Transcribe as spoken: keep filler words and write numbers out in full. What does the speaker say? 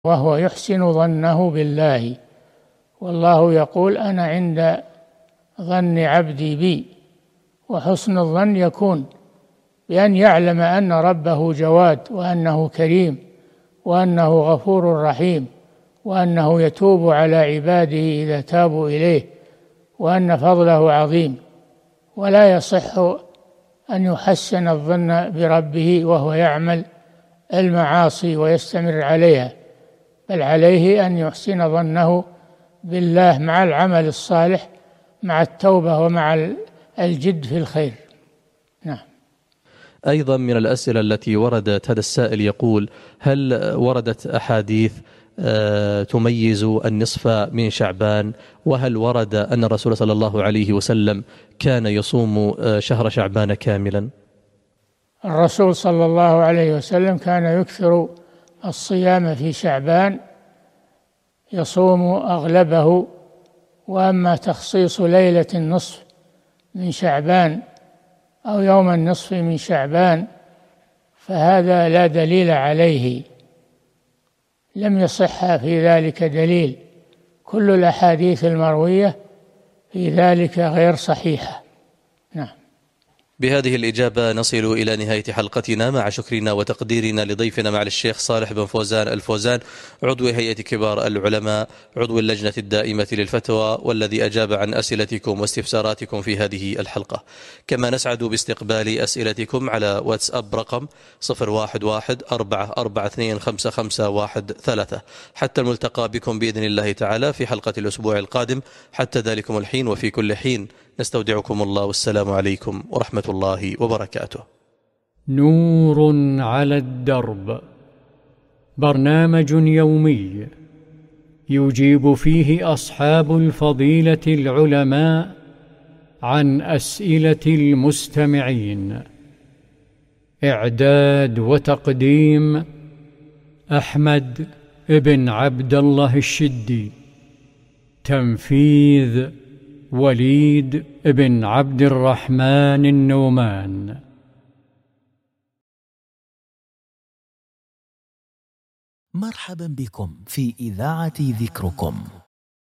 وهو يحسن ظنه بالله، والله يقول: أنا عند ظن عبدي بي. وحسن الظن يكون بأن يعلم أن ربه جواد، وأنه كريم، وأنه غفور رحيم، وأنه يتوب على عباده إذا تابوا إليه، وأن فضله عظيم. ولا يصح أن يحسن الظن بربه وهو يعمل المعاصي ويستمر عليها، بل عليه أن يحسن ظنه بالله مع العمل الصالح، مع التوبة، ومع الجد في الخير. نعم. أيضا من الأسئلة التي وردت، هذا السائل يقول: هل وردت أحاديث تميز النصف من شعبان؟ وهل ورد أن الرسول صلى الله عليه وسلم كان يصوم شهر شعبان كاملا؟ الرسول صلى الله عليه وسلم كان يكثر الصيام في شعبان، يصوم أغلبه. وأما تخصيص ليلة النصف من شعبان أو يوم النصف من شعبان فهذا لا دليل عليه، لم يصح في ذلك دليل. كل الأحاديث المروية في ذلك غير صحيحة. نعم. بهذه الإجابة نصل إلى نهاية حلقتنا، مع شكرنا وتقديرنا لضيفنا مع الشيخ صالح بن فوزان الفوزان، عضو هيئة كبار العلماء، عضو اللجنة الدائمة للفتوى، والذي أجاب عن أسئلتكم واستفساراتكم في هذه الحلقة. كما نسعد باستقبال أسئلتكم على واتساب رقم صفر واحد واحد أربعة أربعة اثنين خمسة خمسة واحد ثلاثة. حتى الملتقى بكم بإذن الله تعالى في حلقة الأسبوع القادم. حتى ذلكم الحين وفي كل حين نستودعكم الله، والسلام عليكم ورحمة الله وبركاته. نور على الدرب، برنامج يومي يجيب فيه أصحاب الفضيلة العلماء عن أسئلة المستمعين. إعداد وتقديم أحمد بن عبد الله الشدي. تنفيذ وليد بن عبد الرحمن النومان. مرحبا بكم في إذاعة ذكركم.